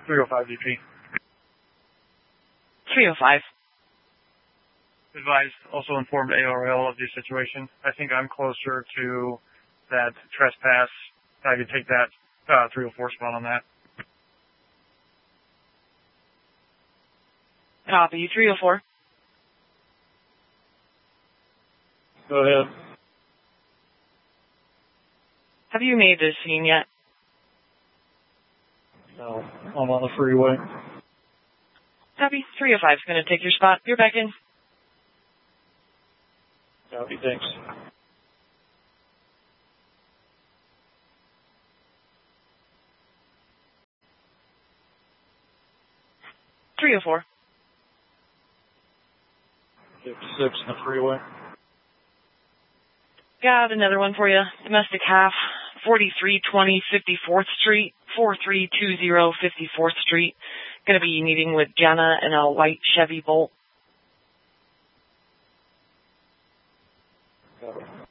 305 VP. 305. Advised, also informed ARL of the situation. I think I'm closer to that trespass. I could take that 304 spot on that. Copy, 304. Go ahead. Have you made this scene yet? No, I'm on the freeway. Copy, 305 is going to take your spot. You're back in. Copy, thanks. Three or four. 56 in the freeway. Got another one for you. Domestic half, 4320 54th Street, 4320 54th Street. Going to be meeting with Jenna in a white Chevy Bolt. Got it.